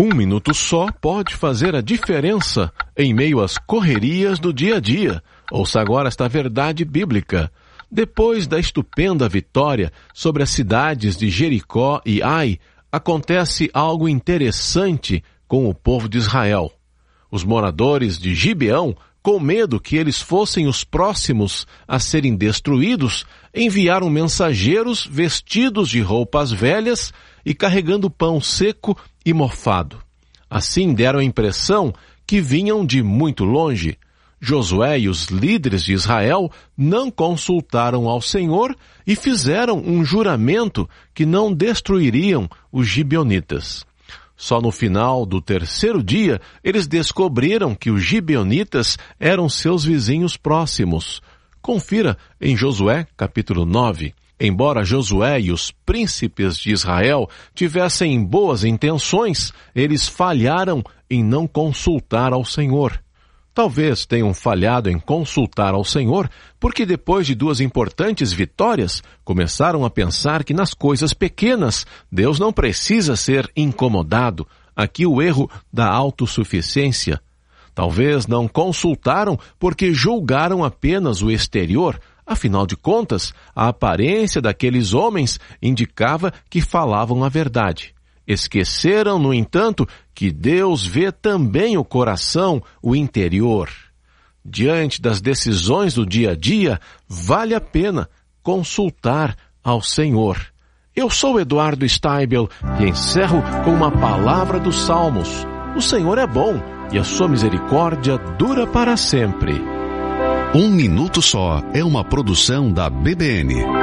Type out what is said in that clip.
Um minuto só pode fazer a diferença em meio às correrias do dia a dia. Ouça agora esta verdade bíblica. Depois da estupenda vitória sobre as cidades de Jericó e Ai, acontece algo interessante com o povo de Israel. Os moradores de Gibeão, com medo que eles fossem os próximos a serem destruídos, enviaram mensageiros vestidos de roupas velhas e carregando pão seco e mofado. Assim deram a impressão que vinham de muito longe. Josué e os líderes de Israel não consultaram ao Senhor e fizeram um juramento que não destruiriam os gibeonitas. Só no final do terceiro dia, eles descobriram que os gibeonitas eram seus vizinhos próximos. Confira em Josué, capítulo 9. Embora Josué e os príncipes de Israel tivessem boas intenções, eles falharam em não consultar ao Senhor. Talvez tenham falhado em consultar ao Senhor porque depois de duas importantes vitórias, começaram a pensar que nas coisas pequenas Deus não precisa ser incomodado. Aqui o erro da autossuficiência. Talvez não consultaram porque julgaram apenas o exterior. Afinal de contas, a aparência daqueles homens indicava que falavam a verdade. Esqueceram, no entanto, que Deus vê também o coração, o interior. Diante das decisões do dia a dia, vale a pena consultar ao Senhor. Eu sou Eduardo Steibel e encerro com uma palavra dos Salmos. O Senhor é bom e a sua misericórdia dura para sempre. Um Minuto Só é uma produção da BBN.